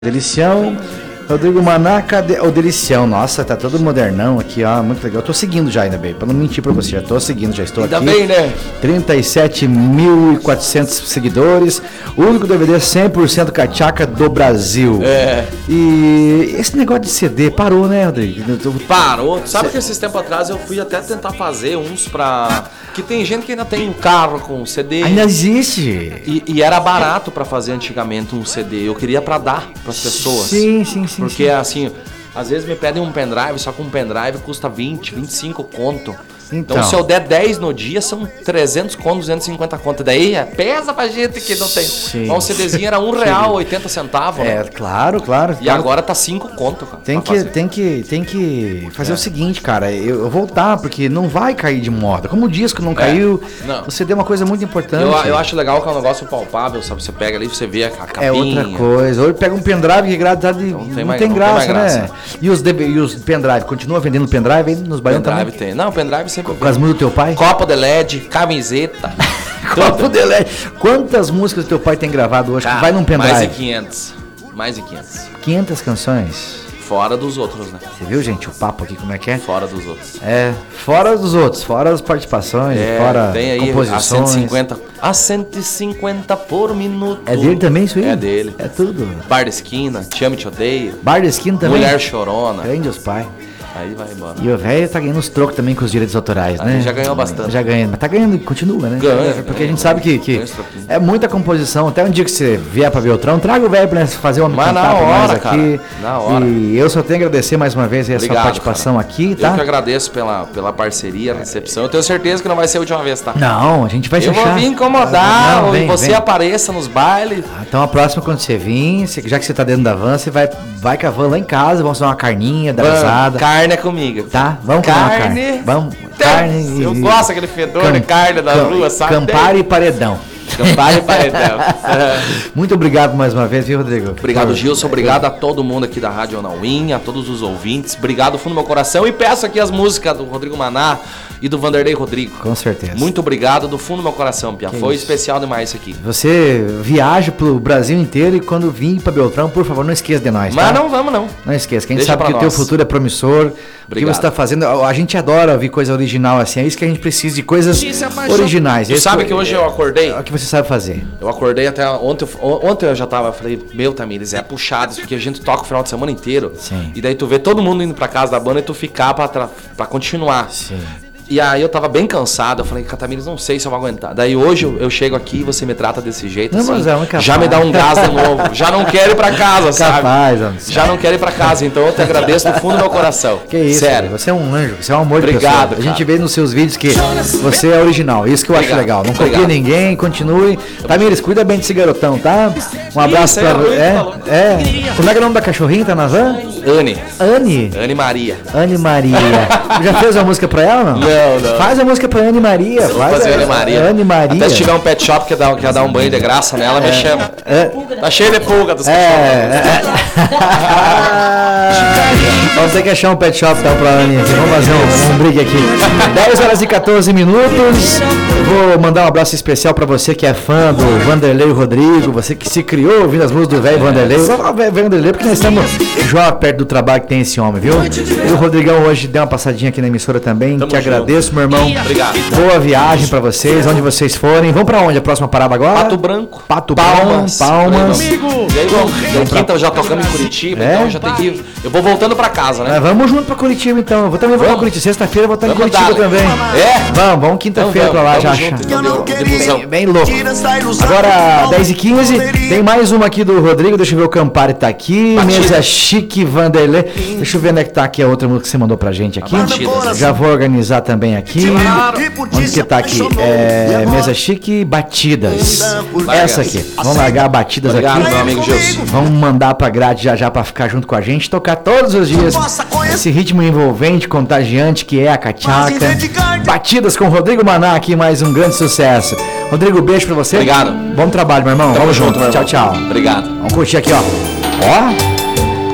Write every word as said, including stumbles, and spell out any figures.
Delicião, Rodrigo Maná, cadê o Delicião? Nossa, tá todo modernão aqui, ó, muito legal. Eu tô seguindo já ainda, bem, pra não mentir pra você, já tô seguindo, já estou ainda aqui. Ainda bem, né? trinta e sete mil e quatrocentos seguidores, o único D V D cem por cento cachaca do Brasil. É. E esse negócio de C D parou, né, Rodrigo? Parou. Sabe que esses tempos atrás eu fui até tentar fazer uns pra... Que tem gente que ainda tem um carro com C D. Ainda existe. E, e era barato pra fazer antigamente um C D. Eu queria pra dar pras pessoas. Sim, sim, sim. Porque sim. assim, às vezes me pedem um pendrive, só que um pendrive custa vinte, vinte e cinco conto. Então, Então, se eu der dez no dia, são trezentos conto, duzentos e cinquenta conto. Daí é, pesa pra gente que não tem. Sim. Um CDzinho era um real, oitenta centavos. É, né? claro, claro. E claro. agora tá cinco conto, cara. Tem que, tem que, tem que fazer É. o seguinte, cara, eu, eu voltar, porque não vai cair de moda. Como o disco não caiu, Não. você deu uma coisa muito importante. Eu, eu acho legal que é um negócio palpável, sabe? Você pega ali, você vê a capinha. É outra coisa. Ou pega um pendrive que grade, não, Não tem, tem não mais- tem não tem graça, mais graça. né? E os, D V e os pendrive, continua vendendo pendrive aí nos baianos Pendrive também? tem. Não, pendrive sempre Com as músicas do teu pai? Copo de L E D, camiseta. Copo de L E D. Quantas músicas do teu pai tem gravado hoje? Cara, que vai num pendrive? Mais de quinhentos. Mais de quinhentos. quinhentas canções. Fora dos outros, né? Você viu, gente, o papo aqui como é que é? Fora dos outros. É, fora dos outros, fora as participações, É, fora tem aí a composições. cento e cinquenta. A cento e cinquenta por minuto. É dele também isso aí? É dele. É tudo. Bar da esquina, Te Amo e Te Odeio. Bar da esquina também? Mulher Chorona. Grande os pais. Aí vai embora. E o velho tá ganhando os trocos também com os direitos autorais, Ah, né? ele já ganhou bastante. Já ganhando, mas tá ganhando e continua, né? Ganha, Porque ganha, a gente sabe que, que ganha os troquinhos. é muita composição. Até um dia que você vier pra Beltrão, traga o velho pra fazer uma Mas na cantar pra nós hora, aqui. cara, na hora. E eu só tenho a agradecer mais uma vez essa Obrigado, participação cara. aqui, Eu tá? que agradeço pela, pela parceria, a recepção. Eu tenho certeza que não vai ser a última vez, tá? Não, a gente vai se Eu vou achar. vir incomodar, Não, ou vem, você vem. apareça nos bailes. Então a próxima quando você vir, você- já que você tá dentro da van, você vai, vai com a van lá em casa, vamos fazer uma carninha, dar risada. Carne é comigo. Tá? Vamos comer uma Carne. carne. Vamos, Tem- carne. Eu e- gosto daquele fedor Cam- de carne da cam- rua, sabe? Campari e paredão. Campari e paredão. Muito obrigado mais uma vez, viu, Rodrigo? Obrigado, Por- Gilson. Obrigado a todo mundo aqui da Rádio Anauim, a todos os ouvintes. Obrigado do fundo do meu coração. E peço aqui as músicas do Rodrigo Maná e do Vanderlei Rodrigo. Com certeza. Muito obrigado do fundo do meu coração, Pia. Que Foi isso. especial demais isso aqui. Você viaja pro Brasil inteiro e quando vir pra Beltrão, por favor, não esqueça de nós, Mas tá? não vamos, não. Não esqueça, que a gente Deixa sabe pra que o teu nós. futuro é promissor. O que Obrigado. você tá fazendo, a a gente adora ouvir coisa original assim, é isso que a gente precisa de coisas originais. Tu Esse sabe é- que hoje eu acordei? É o que você sabe fazer. Eu acordei até ontem, eu- ontem eu já tava, eu falei, meu Tamires, é puxado isso, porque a gente toca o final de semana inteiro. Sim. E daí tu vê todo mundo indo pra casa da banda e tu ficar pra, tra- pra continuar. Sim. E aí eu tava bem cansado, eu falei, Catamires, não sei se eu vou aguentar. Daí hoje eu, eu chego aqui e você me trata desse jeito, Não, assim, mas é um capaz. já me dá um gás de novo, já não quero ir pra casa, sabe? Capaz, homem. Já não quero ir pra casa, então eu te agradeço do fundo do meu coração. Que isso, Sério. cara, você é um anjo, você é um amor de Obrigado, pessoa. A gente cara. vê nos seus vídeos que você é original, isso que eu acho Obrigado, legal. Não copia obrigado. ninguém, continue. Tamires, cuida bem desse garotão, tá? Um abraço Isso aí é pra ruim, é, tá louco. é. Como é que é o nome da cachorrinha, tá na van? Anne, Anne. Anne Maria. Anne Maria. Já fez uma música pra ela ou não? Não, não. Faz a música pra Anne Maria. Vou Faz fazer a- Anne Maria. Anne Maria. Até se tiver um pet shop que quer dar, quer dar um banho de graça nela, me chama. É, Tá cheio de pulga dos é, é. Vamos ter que achar um pet shop então pra Anne aqui. Vamos fazer um, um brigue aqui. dez horas e quatorze minutos. Eu vou mandar um abraço especial pra você que é fã do Vanderlei Rodrigo, você que se criou ouvindo as músicas do velho Vanderlei. Vamos falar velho Vanderlei porque nós estamos já perto do trabalho que tem esse homem, viu? E o Rodrigão hoje deu uma passadinha aqui na emissora também, Tamo que junto. agradeço, meu irmão. Obrigado. Boa viagem pra vocês, onde vocês forem. Vamos pra onde? A próxima parada agora? Pato Branco. Pato Palmas. Branco, Palmas. E aí, bom, daí quinta eu já tocando em Curitiba, É? então já tem que ir. Eu vou voltando pra casa, né? É, vamos junto pra Curitiba então. Eu vou também voltar pra Vamos. Curitiba. Sexta-feira eu vou estar em Vamos Curitiba dar, também. É? Vamos, vamos quinta-feira Então pra lá vamos, já. vamos já. junto, então, de- de busão. Bem, bem louco. Agora, dez e quinze, tem mais uma aqui do Rodrigo. Deixa eu ver, o Campari tá aqui. Batida. Mesa Chique, Vanderlei. Deixa eu ver onde é que tá aqui a outra música que você mandou pra gente aqui. Batida. Já vou organizar também aqui. Onde que tá aqui? É, Mesa Chique, Batidas. Essa aqui. Vamos largar Batidas Obrigado, aqui. meu amigo Gilson. Vamos mandar pra grade já já pra ficar junto com a gente, tocar todos os dias esse ritmo envolvente, contagiante que é a cachaca. Batidas com Rodrigo Maná aqui, mais um grande sucesso. Rodrigo, beijo pra você. Obrigado. Bom trabalho, meu irmão. Tamo Vamos junto, junto. meu Tchau, irmão. tchau. Obrigado. Vamos curtir aqui, ó. Ó.